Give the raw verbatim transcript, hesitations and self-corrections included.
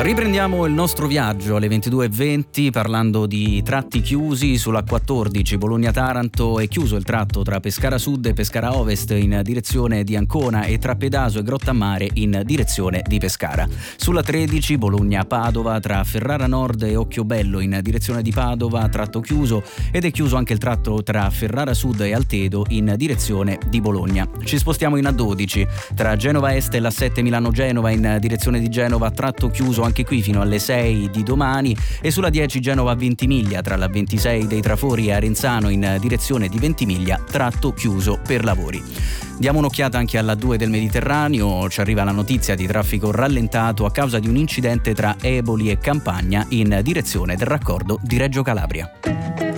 Riprendiamo il nostro viaggio alle ventidue e venti parlando di tratti chiusi. Sulla quattordici Bologna-Taranto è chiuso il tratto tra Pescara Sud e Pescara Ovest in direzione di Ancona e tra Pedaso e Grottammare in direzione di Pescara. Sulla tredici Bologna-Padova tra Ferrara Nord e Occhiobello in direzione di Padova, tratto chiuso, ed è chiuso anche il tratto tra Ferrara Sud e Altedo in direzione di Bologna. Ci spostiamo in A dodici tra Genova Est e l'A sette Milano-Genova in direzione di Genova, tratto chiuso anche qui fino alle sei di domani, e sulla dieci Genova Ventimiglia tra la ventisei dei Trafori e Arenzano in direzione di Ventimiglia, tratto chiuso per lavori. Diamo un'occhiata anche alla due del Mediterraneo. Ci arriva la notizia di traffico rallentato a causa di un incidente tra Eboli e Campagna in direzione del raccordo di Reggio Calabria.